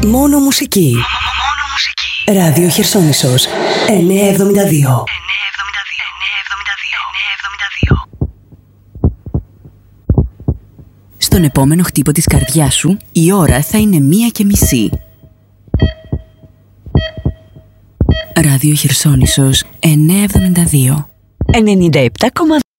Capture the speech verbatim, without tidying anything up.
Μόνο μουσική. Μόνο μουσική. Ράδιο Χερσόνησος εννιακόσια εβδομήντα δύο. Στον επόμενο χτύπο της καρδιάς σου, η ώρα θα είναι μία και μισή. Ράδιο Χερσόνησος εννιακόσια εβδομήντα δύο. ενενήντα επτά κόμμα